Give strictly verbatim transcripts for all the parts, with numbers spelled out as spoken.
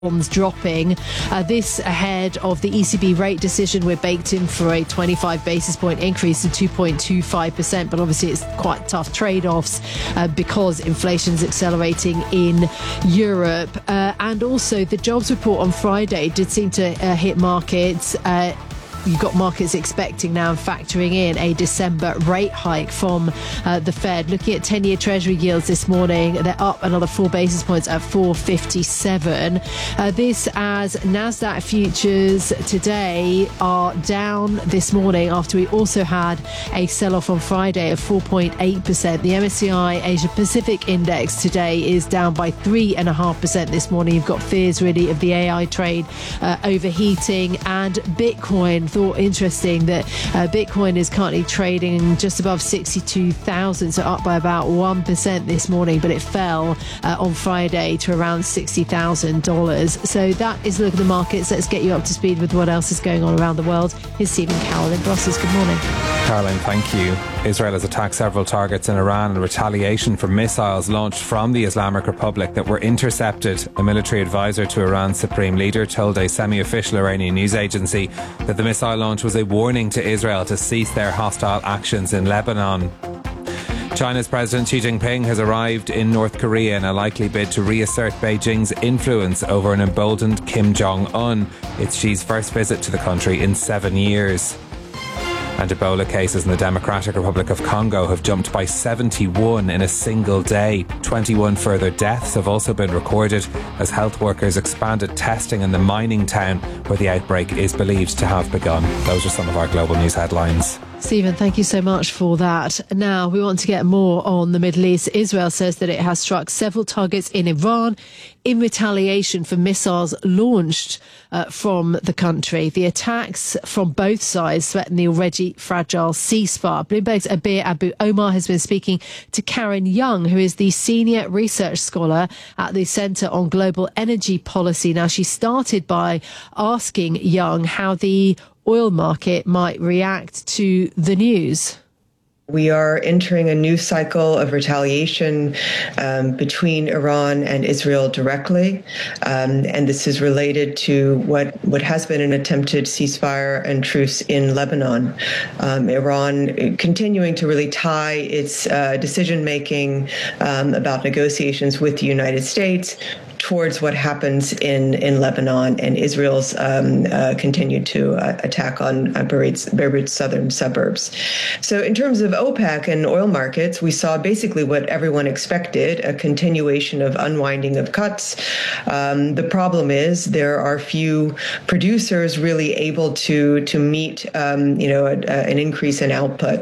bonds dropping. Uh, this ahead of the E C B rate decision. We're baked in for a twenty-five basis point increase to two point two five percent, but obviously it's quite tough trade-offs uh, because inflation's accelerating in Europe. Uh, and also the jobs report on Friday did seem to uh, hit markets. Uh, You've got markets expecting now and factoring in a December rate hike from uh, the Fed. Looking at ten-year Treasury yields this morning, they're up another four basis points at four fifty-seven. Uh, this as Nasdaq futures today are down this morning after we also had a sell-off on Friday of four point eight percent. The M S C I Asia Pacific Index today is down by three point five percent this morning. You've got fears really of the A I trade uh, overheating, and Bitcoin. Thought interesting that uh, Bitcoin is currently trading just above sixty-two thousand, so up by about one percent this morning, but it fell uh, on Friday to around sixty thousand dollars. So that is a look at the markets. Let's get you up to speed with what else is going on around the world. Here's Stephen Carroll in Brussels. Good morning. Caroline, thank you. Israel has attacked several targets in Iran in retaliation for missiles launched from the Islamic Republic that were intercepted. A military advisor to Iran's supreme leader told a semi-official Iranian news agency that the missile launch was a warning to Israel to cease their hostile actions in Lebanon. China's President Xi Jinping has arrived in North Korea in a likely bid to reassert Beijing's influence over an emboldened Kim Jong-un. It's Xi's first visit to the country in seven years. And Ebola cases in the Democratic Republic of Congo have jumped by seventy-one in a single day. twenty-one further deaths have also been recorded as health workers expanded testing in the mining town where the outbreak is believed to have begun. Those are some of our global news headlines. Stephen, thank you so much for that. Now, we want to get more on the Middle East. Israel says that it has struck several targets in Iran in retaliation for missiles launched uh, from the country. The attacks from both sides threaten the already fragile ceasefire. Bloomberg's Abir Abu Omar has been speaking to Karen Young, who is the senior research scholar at the Centre on Global Energy Policy. Now, she started by asking Young how the oil market might react to the news. We are entering a new cycle of retaliation um, between Iran and Israel directly. Um, and this is related to what, what has been an attempted ceasefire and truce in Lebanon. Um, Iran continuing to really tie its uh, decision-making um, about negotiations with the United States towards what happens in, in Lebanon and Israel's um, uh, continued to uh, attack on uh, Beirut's, Beirut's southern suburbs. So in terms of OPEC and oil markets, we saw basically what everyone expected, a continuation of unwinding of cuts. Um, the problem is there are few producers really able to to meet um, you know a, a, an increase in output.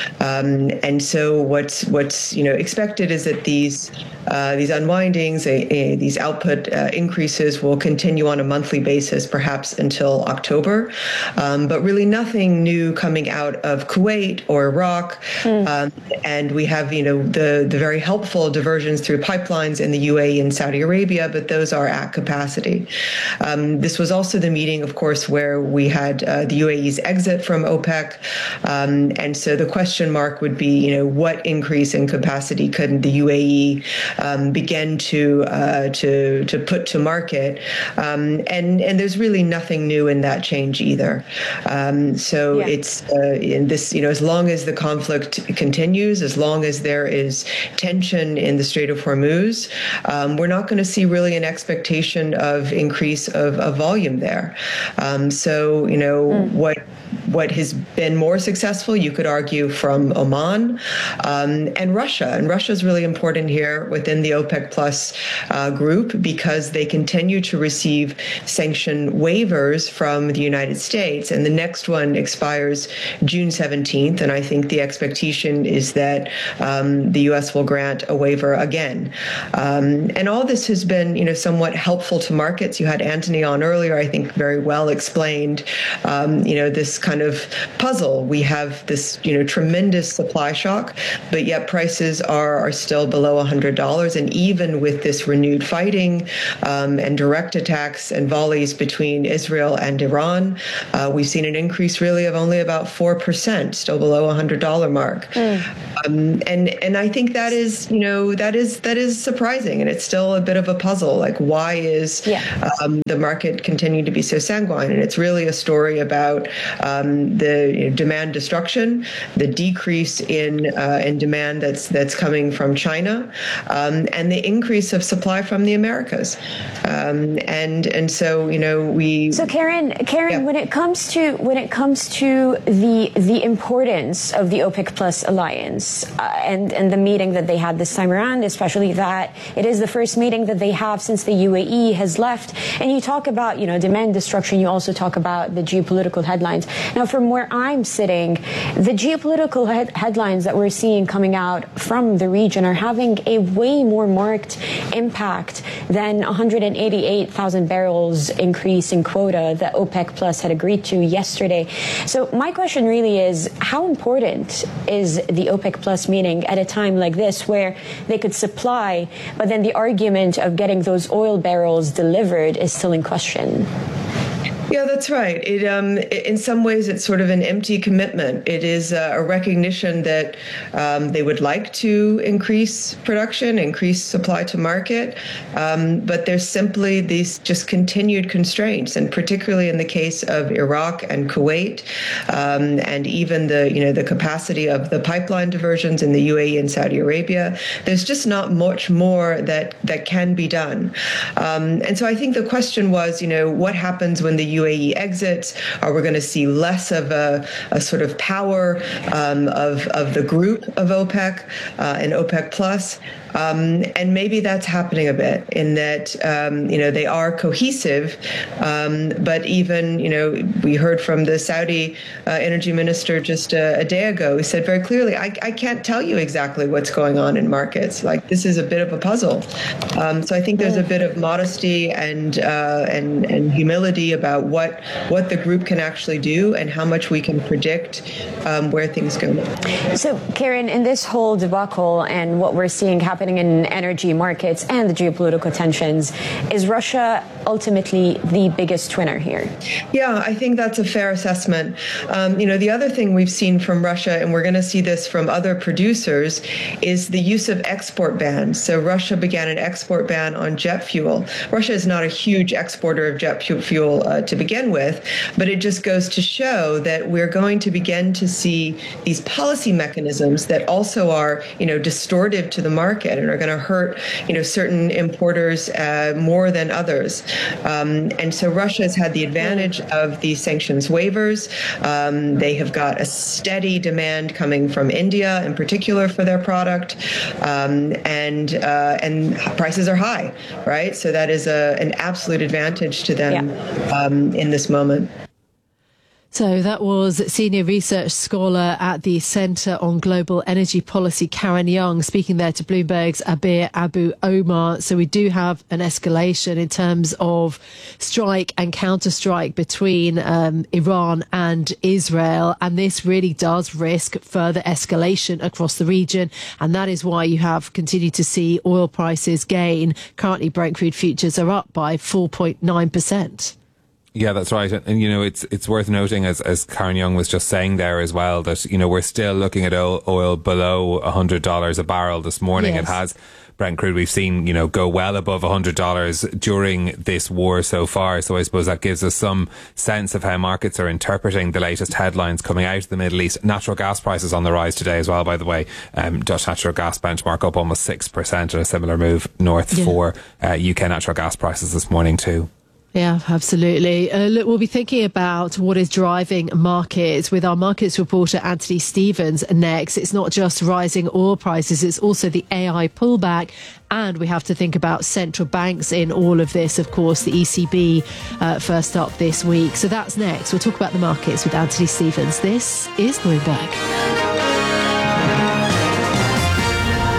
Um, and so what's what's you know expected is that these uh, these unwindings, a, a, these output uh, increases will continue on a monthly basis, perhaps until October. Um, but really nothing new coming out of Kuwait or Iraq. Mm. Um, and we have, you know, the, the very helpful diversions through pipelines in the U A E and Saudi Arabia, but those are at capacity. Um, this was also the meeting, of course, where we had uh, the U A E's exit from OPEC. Um, and so the question mark would be, you know, what increase in capacity could the U A E um, begin to uh, to to put to market? Um, and and there's really nothing new in that change either. Um, so yeah. it's uh, in this, you know, as long as the conflict continues, as long as there is tension in the Strait of Hormuz, um, we're not going to see really an expectation of increase of, of volume there. Um, so, you know, mm. what what has been more successful, you could argue, from Oman um, and Russia. And Russia is really important here within the OPEC Plus uh, group because they continue to receive sanction waivers from the United States. And the next one expires June seventeenth. And I think the expectation is that um, the U S will grant a waiver again. Um, and all this has been, you know, somewhat helpful to markets. You had Anthony on earlier, I think very well explained, um, you know, this kind kind of puzzle. We have this, you know, tremendous supply shock, but yet prices are, are still below one hundred dollars. And even with this renewed fighting um, and direct attacks and volleys between Israel and Iran, uh, we've seen an increase really of only about four percent, still below one hundred dollars mark. Mm. Um, and and I think that is, you know, that is that is surprising, and it's still a bit of a puzzle. Like, why is yeah. um, the market continue to be so sanguine? And it's really a story about um, the you know, demand destruction, the decrease in uh, in demand that's that's coming from China, um, and the increase of supply from the Americas. Um, and and so you know we. So Karen, Karen, yeah. when it comes to when it comes to the the importance of the OPEC Plus alliance uh, and and the meeting that they had this time around, especially that it is the first meeting that they have since the U A E has left, and you talk about you know demand destruction. You also talk about the geopolitical headlines. Now, from where I'm sitting, the geopolitical head- headlines that we're seeing coming out from the region are having a way more marked impact than one hundred eighty-eight thousand barrels increase in quota that OPEC Plus had agreed to yesterday. So my question really is, how important is the OPEC Plus meeting at a time like this where they could supply, but then the argument of getting those oil barrels delivered is still in question? Yeah, that's right. It, um, in some ways, it's sort of an empty commitment. It is uh, a recognition that um, they would like to increase production, increase supply to market, um, but there's simply these just continued constraints, and particularly in the case of Iraq and Kuwait, um, and even the you know the capacity of the pipeline diversions in the U A E and Saudi Arabia. There's just not much more that that can be done, um, and so I think the question was, you know, what happens when the U A E exits? Are we going to see less of a, a sort of power um, of, of the group of OPEC uh, and OPEC Plus? Um, and maybe that's happening a bit in that, um, you know, they are cohesive. Um, but even, you know, we heard from the Saudi uh, energy minister just a, a day ago, who said very clearly, I, I can't tell you exactly what's going on in markets. Like, this is a bit of a puzzle. Um, so I think there's a bit of modesty and, uh, and, and humility about what, what the group can actually do and how much we can predict um, where things go. So, Karen, in this whole debacle and what we're seeing happen in energy markets and the geopolitical tensions, is Russia ultimately the biggest winner here? Yeah, I think that's a fair assessment. Um, you know, the other thing we've seen from Russia, and we're going to see this from other producers, is the use of export bans. So Russia began an export ban on jet fuel. Russia is not a huge exporter of jet fuel uh, to begin with, but it just goes to show that we're going to begin to see these policy mechanisms that also are, you know, distortive to the market and are going to hurt, you know, certain importers uh, more than others. Um, and so Russia has had the advantage of these sanctions waivers. Um, they have got a steady demand coming from India, in particular, for their product, um, and uh, and prices are high, right? So that is a, an absolute advantage to them yeah. um, in this moment. So that was senior research scholar at the Centre on Global Energy Policy, Karen Young, speaking there to Bloomberg's Abir Abu Omar. So we do have an escalation in terms of strike and counter-strike between um, Iran and Israel. And this really does risk further escalation across the region. And that is why you have continued to see oil prices gain. Currently, Brent crude futures are up by four point nine percent. Yeah, that's right. And, and, you know, it's it's worth noting, as as Karen Young was just saying there as well, that, you know, we're still looking at oil, oil below one hundred dollars a barrel this morning. Yes. It has, Brent crude, we've seen, you know, go well above one hundred dollars during this war so far. So I suppose that gives us some sense of how markets are interpreting the latest headlines coming out of the Middle East. Natural gas prices on the rise today as well, by the way. Um, Dutch natural gas benchmark up almost six percent, and a similar move north yeah. for uh, U K natural gas prices this morning too. Yeah, absolutely. Uh, look, we'll be thinking about what is driving markets with our markets reporter Anthony Stevens next. It's not just rising oil prices, it's also the A I pullback. And we have to think about central banks in all of this. Of course, the E C B uh, first up this week. So that's next. We'll talk about the markets with Anthony Stevens. This is Bloomberg.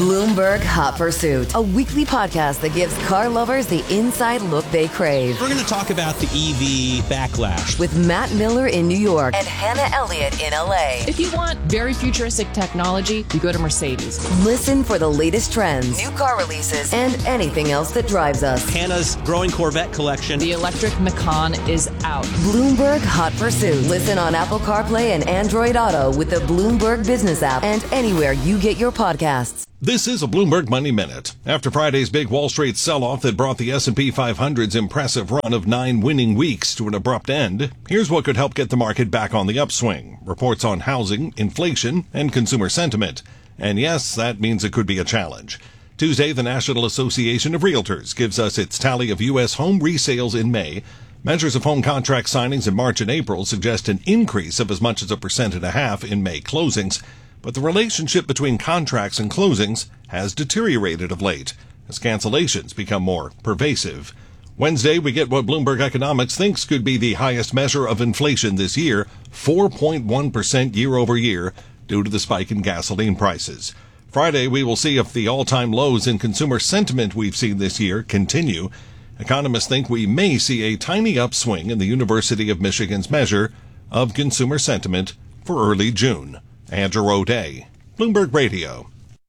Bloomberg Hot Pursuit, a weekly podcast that gives car lovers the inside look they crave. We're going to talk about the E V backlash with Matt Miller in New York and Hannah Elliott in L A. If you want very futuristic technology, you go to Mercedes. Listen for the latest trends, new car releases, and anything else that drives us. Hannah's growing Corvette collection. The electric Macan is out. Bloomberg Hot Pursuit. Listen on Apple CarPlay and Android Auto with the Bloomberg Business app and anywhere you get your podcasts. This is a Bloomberg Money Minute. After Friday's big Wall Street sell-off that brought the S and P five hundred's impressive run of nine winning weeks to an abrupt end, here's what could help get the market back on the upswing. Reports on housing, inflation, and consumer sentiment. And yes, that means it could be a challenge. Tuesday, the National Association of Realtors gives us its tally of U S home resales in May. Measures of home contract signings in March and April suggest an increase of as much as a percent and a half in May closings. But the relationship between contracts and closings has deteriorated of late as cancellations become more pervasive. Wednesday, we get what Bloomberg Economics thinks could be the highest measure of inflation this year, four point one percent year over year, due to the spike in gasoline prices. Friday, we will see if the all-time lows in consumer sentiment we've seen this year continue. Economists think we may see a tiny upswing in the University of Michigan's measure of consumer sentiment for early June. Andrew O'Day, Bloomberg Radio.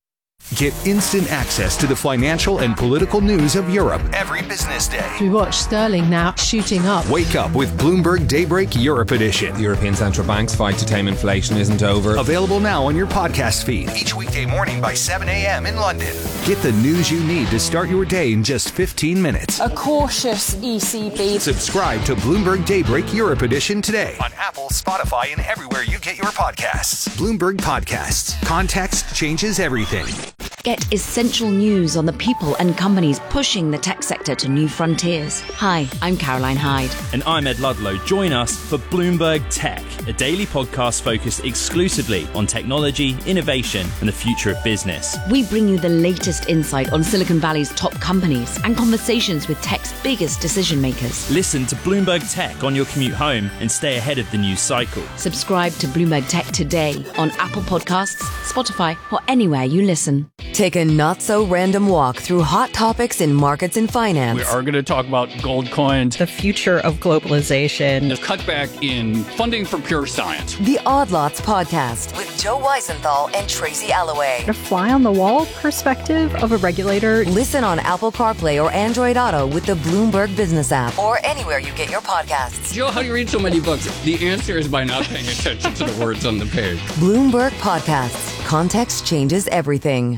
Get instant access to the financial and political news of Europe every business day. We watch sterling now shooting up. Wake up with Bloomberg Daybreak Europe Edition. The European Central Bank's fight to tame inflation isn't over. Available now on your podcast feed each weekday morning by seven a.m. in London. Get the news you need to start your day in just fifteen minutes. A cautious E C B. Subscribe to Bloomberg Daybreak Europe Edition today on Apple, Spotify, and everywhere you get your podcasts. Bloomberg Podcasts. Context changes everything. Get essential news on the people and companies pushing the tech sector to new frontiers. Hi, I'm Caroline Hyde. And I'm Ed Ludlow. Join us for Bloomberg Tech, a daily podcast focused exclusively on technology, innovation, and the future of business. We bring you the latest insight on Silicon Valley's top companies and conversations with tech's biggest decision makers. Listen to Bloomberg Tech on your commute home and stay ahead of the news cycle. Subscribe to Bloomberg Tech today on Apple Podcasts, Spotify, or anywhere you listen. Take a not-so-random walk through hot topics in markets and finance. We are going to talk about gold coins, the future of globalization, the cutback in funding for pure science. The Odd Lots podcast with Joe Weisenthal and Tracy Alloway. A fly-on-the-wall perspective of a regulator. Listen on Apple CarPlay or Android Auto with the Bloomberg Business app or anywhere you get your podcasts. Joe, how do you read so many books? The answer is by not paying attention to the words on the page. Bloomberg Podcasts. Context changes everything.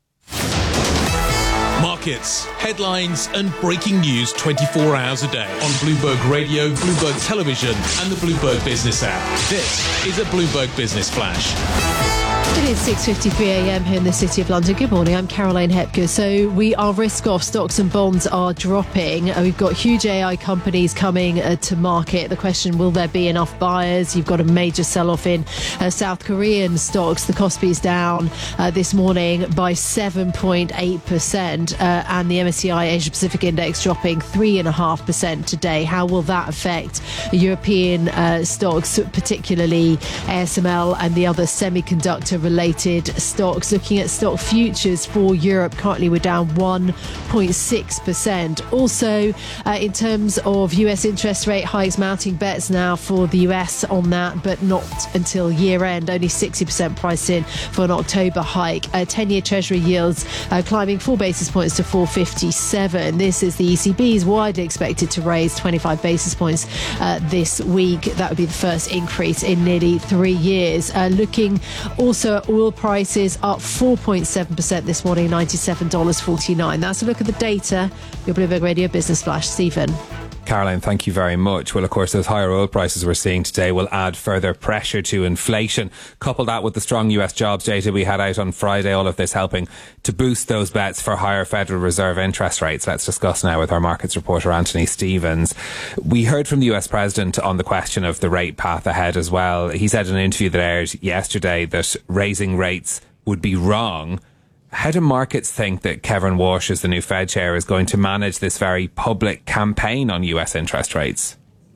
Markets, headlines, and breaking news twenty-four hours a day on Bloomberg Radio, Bloomberg Television, and the Bloomberg Business app. This is a Bloomberg Business Flash. It is six fifty-three a.m. here in the City of London. Good morning, I'm Caroline Hepker. So we are risk off. Stocks and bonds are dropping. Uh, we've got huge A I companies coming uh, to market. The question, will there be enough buyers? You've got a major sell-off in uh, South Korean stocks. The Kospi's down uh, this morning by seven point eight percent uh, and the M S C I Asia Pacific Index dropping three point five percent today. How will that affect European uh, stocks, particularly A S M L and the other semiconductor related stocks? Looking at stock futures for Europe, currently we're down one point six percent. Also, uh, in terms of U S interest rate hikes, mounting bets now for the U S on that, but not until year end. Only sixty percent priced in for an October hike. Uh, ten-year Treasury yields uh, climbing four basis points to four fifty-seven. This is the E C B's widely expected to raise twenty-five basis points uh, this week. That would be the first increase in nearly three years. Uh, looking also at oil prices, up four point seven percent this morning, ninety-seven dollars and forty-nine cents. That's a look at the data. Your Bloomberg Radio Business Flash. Stephen. Caroline, thank you very much. Well, of course, those higher oil prices we're seeing today will add further pressure to inflation. Couple that with the strong U S jobs data we had out on Friday, all of this helping to boost those bets for higher Federal Reserve interest rates. Let's discuss now with our markets reporter, Anthony Stevens. We heard from the U S President on the question of the rate path ahead as well. He said in an interview that aired yesterday that raising rates would be wrong. How do markets think that Kevin Walsh, as the new Fed chair, is going to manage this very public campaign on U S interest rates?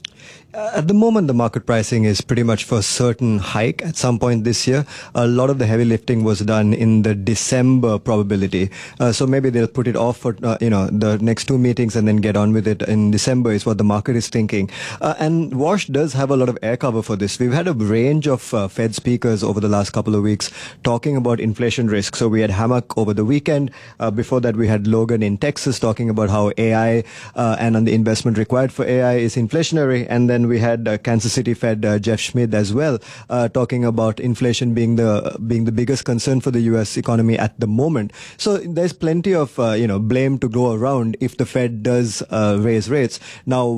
Uh, at the moment, the market pricing is pretty much for a certain hike at some point this year. A lot of the heavy lifting was done in the December probability. Uh, so maybe they'll put it off for, uh, you know, the next two meetings and then get on with it in December is what the market is thinking. Uh, and Wash does have a lot of air cover for this. We've had a range of uh, Fed speakers over the last couple of weeks talking about inflation risk. So we had Hammock over the weekend. Uh, before that, we had Logan in Texas talking about how A I uh, and on the investment required for A I is inflationary. And then we had uh, Kansas City Fed uh, Jeff Schmidt as well, uh, talking about inflation being the being the biggest concern for the U S economy at the moment. So there's plenty of uh, you know blame to go around if the Fed does uh, raise rates. Now,